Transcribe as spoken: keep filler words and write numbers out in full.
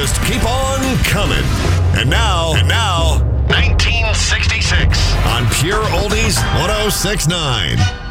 just keep on coming. And now, and now, nineteen sixty-six on Pure Oldies one oh six point nine.